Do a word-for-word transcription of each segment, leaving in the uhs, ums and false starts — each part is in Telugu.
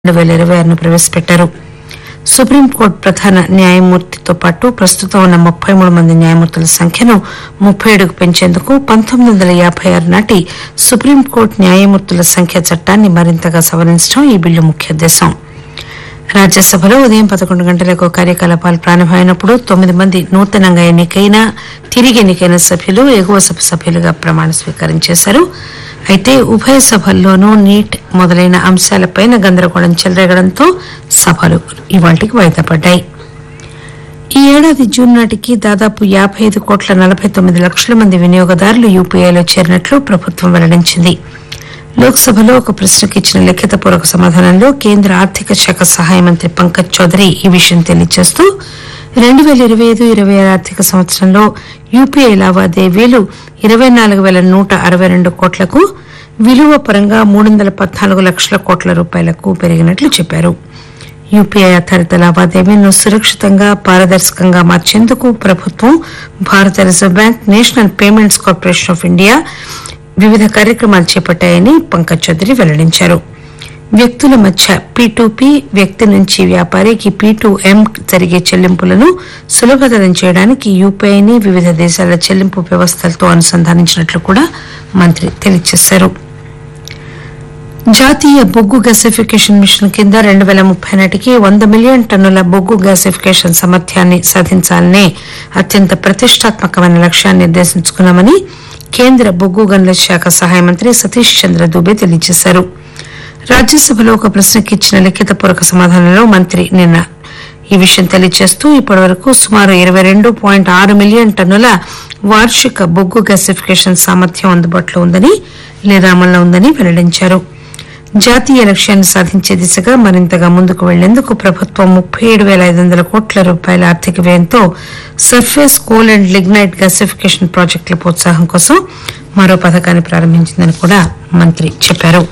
రెండు వేల ఇరవై ఆరును ప్రవేశపెట్టారు. సుప్రీంకోర్టు ప్రధాన న్యాయమూర్తితో పాటు ప్రస్తుతం ఉన్న ముప్పై మూడు మంది న్యాయమూర్తుల సంఖ్యను ముప్పై ఏడుకు పెంచేందుకు పంతొమ్మిది వందల యాభై ఆరు నాటి సుప్రీంకోర్టు న్యాయమూర్తుల సంఖ్య చట్టాన్ని మరింతగా సవరించడం ఈ బిల్లు ముఖ్య ఉద్దేశం. రాజ్యసభలో ఉదయం పదకొండు గంటలకు కార్యకలాపాలు ప్రారంభమైనప్పుడు తొమ్మిది మంది నూతనంగా ఎన్నికైన తిరిగి ఎన్నికైన సభ్యులు ఎగువ సభ సభ్యులుగా ప్రమాణ స్వీకారం చేశారు. అయితే ఉభయ సభల్లోనూ నీట్ మొదలైన అంశాలపై గందరగోళం చెలరేగడంతో సభలు ఇవాళ్టికి వాయిదా పడ్డాయి. ఈ ఏడాది జూన్ నాటికి దాదాపు యాబై ఐదు కోట్ల నలభై తొమ్మిది లక్షల మంది వినియోగదారులు యూపీఐలో చేరినట్లు ప్రభుత్వం వెల్లడించింది. లోక్సభలో ఒక ప్రశ్నకు ఇచ్చిన లిఖితపూర్వక సమాధానంలో కేంద్ర ఆర్థిక శాఖ సహాయ మంత్రి పంకజ్ చౌదరి ఈ విషయం తెలియజేస్తూ రెండు పేల ఇరవై ఐదు ఇరవై ఆరు ఆర్థిక సంవత్సరంలో యూపీఐ లావాదేవీలు ఇరవై నాలుగు పేల నూట అరవై రెండు కోట్లకు విలువ పరంగా మూడు వందల పద్నాలుగు లక్షల కోట్ల రూపాయలకు పెరిగినట్లు చెప్పారు. యూపీఐ ఆధారిత లావాదేవీలను సురక్షితంగా పారదర్శకంగా మార్చేందుకు ప్రభుత్వం, భారత reserve bank, national payments corporation of India వివిధ కార్యక్రమాలు చేపట్టాయని పంకజ్ చౌదరి వెల్లడించారు. వ్యక్తుల మధ్య పీ టు పీ, వ్యక్తి నుంచి వ్యాపారికి పీ టు ఎం జరిగే చెల్లింపులను సులభతరం చేయడానికి యూపీఐని వివిధ దేశాల చెల్లింపు వ్యవస్థలతో అనుసంధానించినట్లు కూడా మంత్రి తెలియజేశారు. జాతీయ బొగ్గు గ్యాసిఫికేషన్ మిషన్ కింద రెండు పేల ముప్పై నాటికి వంద మిలియన్ టన్నుల బొగ్గు గ్యాసిఫికేషన్ సామర్థ్యాన్ని సాధించాలనే అత్యంత ప్రతిష్టాత్మకమైన లక్ష్యాన్ని నిర్దేశించుకున్నామని కేంద్ర బొగ్గు గనుల శాఖ సహాయ మంత్రి సతీష్ చంద్ర దూబే తెలియజేశారు. రాజ్యసభలో ఒక ప్రశ్నకు ఇచ్చిన లిఖితపూర్వక సమాధానంలో మంత్రి నిన్న ఈ విషయం తెలియజేస్తూ ఇప్పటి వరకు సుమారు ఇరవై రెండు పాయింట్ ఆరు మిలియన్ టన్నుల వార్షిక బొగ్గు గ్యాసిఫికేషన్ సామర్థ్యం అందుబాటులో ఉందని లేదా అమల్లో ఉందని వెల్లడించారు. జాతీయ లక్ష్యాన్ని సాధించే దిశగా మరింతగా ముందుకు వెళ్లేందుకు ప్రభుత్వం ముప్పై ఏడు పేల ఐదు వందల కోట్ల రూపాయల ఆర్థిక వ్యయంతో surface coal and lignite gasification ప్రాజెక్టుల ప్రోత్సాహం కోసం మరో పథకాన్ని ప్రారంభించిందని కూడా మంత్రి చెప్పారు.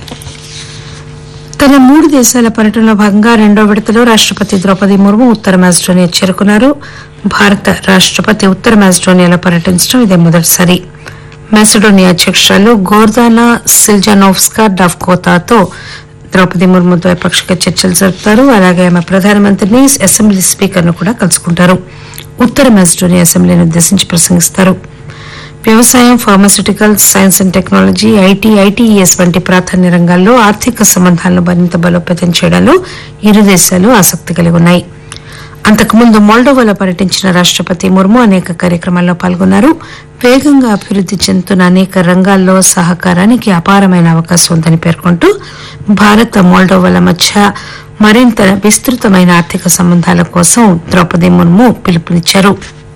తన మూడు దేశాల పర్యటనలో భాగంగా రెండో విడతలో రాష్టపతి ద్రౌపది ముర్ము ఉత్తర మాజిడోనియా చేరుకున్నారు. భారత రాష్టపతి ఉత్తర మాజిడోనియాలో పర్యటించడం ఇదే మొదటిసారి. మాసిడోనియా అధ్యక్షురాలు గోర్దానా సిల్జానోవ్స్కా డావ్కోతాతో ద్రౌపది ముర్ము ద్వైపాక్షిక చర్చలు జరుపుతారు. అలాగే ఆమె ప్రధానమంత్రిని, అసెంబ్లీ స్పీకర్ను కూడా కలుసుకుంటారు. ఉత్తర మాసిడోనియా అసెంబ్లీని ఉద్దేశించి ప్రసంగిస్తారు. వ్యవసాయం, pharmaceuticals, science and technology, IT, ITES వంటి ప్రాధాన్య రంగాల్లో ఆర్థిక సంబంధాలను మరింత బలోపేతం చేయడంలో ఇరు దేశాలు ఆసక్తి కలిగి ఉన్నాయి. అంతకుముందు మోల్డోవాలో పర్యటించిన రాష్టపతి ముర్ము అనేక కార్యక్రమాల్లో పాల్గొన్నారు. వేగంగా అభివృద్ది చెందుతున్న అనేక రంగాల్లో సహకారానికి అపారమైన అవకాశం ఉందని పేర్కొంటూ భారత్, మోల్డోవాల మధ్య మరింత విస్తృతమైన ఆర్థిక సంబంధాల కోసం ద్రౌపది ముర్ము పిలుపునిచ్చారు.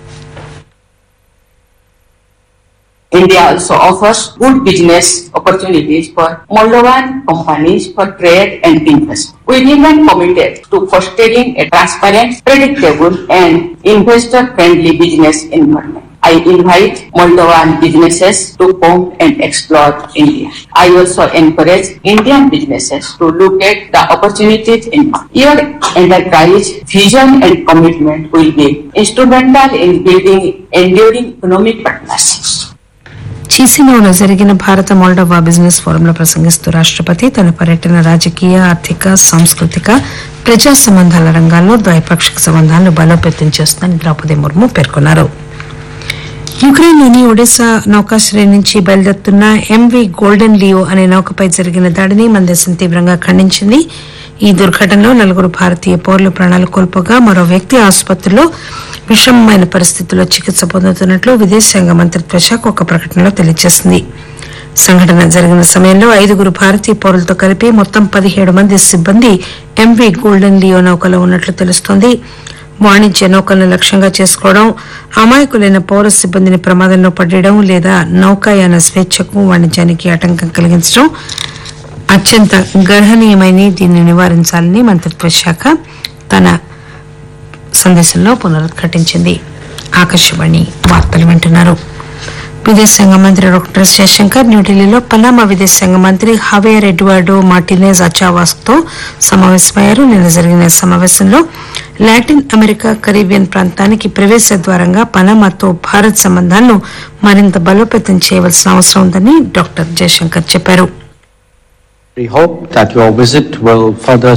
India also offers good business opportunities for Moldovan companies for trade and investment. We remain committed to fostering a transparent, predictable and investor-friendly business environment. I invite Moldovan businesses to come and explore India. I also encourage Indian businesses to look at the opportunities in your enterprise vision and commitment will be instrumental in building enduring economic partnerships. చిసినోలో జరిగిన భారత మోల్డోవా బిజినెస్ ఫోరంలో ప్రసంగిస్తూ రాష్టపతి తన పర్యటన రాజకీయ, ఆర్థిక, సాంస్కృతిక, ప్రజా సంబంధాల రంగాల్లో ద్వైపాక్షిక సంబంధాలను బలోపేతం చేస్తుందని ద్రౌపది ముర్ము పేర్కొన్నారు. యుక్రెయిన్లోని ఒడెసా నౌకాశ్రయం నుంచి బయలుదేరుతున్న ఎంవీ గోల్డెన్ లియో అనే నౌకపై జరిగిన దాడిని మన దేశం తీవ్రంగా ఖండించింది. ఈ దుర్ఘటనలో నలుగురు భారతీయ పౌరులు ప్రాణాలు కోల్పోగా మరో వ్యక్తి ఆసుపత్రిలో విషమమైన పరిస్థితుల్లో చికిత్స పొందుతున్నట్లు విదేశాంగ మంత్రిత్వ శాఖ ఒక ప్రకటనలో తెలియజేసింది. సంఘటన జరిగిన సమయంలో ఐదుగురు భారతీయ పౌరులతో కలిపి మొత్తం పదిహేడు మంది సిబ్బంది ఎంవీ గోల్డెన్ లియో నౌకలో ఉన్నట్లు తెలుస్తోంది. వాణిజ్య నౌకలను లక్ష్యంగా చేసుకోవడం, అమాయకులైన పౌర సిబ్బందిని ప్రమాదంలో పడేయడం లేదా నౌకాయాన స్వేచ్ఛకు, వాణిజ్యానికి ఆటంకం కలిగించడం అత్యంత గర్హనీయమని దీన్ని నివారించాలని మంత్రిత్వ శాఖ తన సందేశంలో పునరుద్ఘాటించింది. ఆకాశవాణి వార్తలు వింటున్నారు. విదేశాంగ మంత్రి డాక్టర్ జయశంకర్ న్యూఢిల్లీలో పనామా విదేశాంగ మంత్రి హవేర్ ఎడ్వార్డో మార్టినెజ్ అచావాస్ తో సమావేశమయ్యారు. నిన్న జరిగిన సమావేశంలో లాటిన్ అమెరికా, కరీబియన్ ప్రాంతానికి ప్రవేశ ద్వారంగా పనామాతో భారత్ సంబంధాలను మరింత బలోపేతం చేయవలసిన అవసరం ఉందని డాక్టర్ జయశంకర్ చెప్పారు. We hope that your visit will further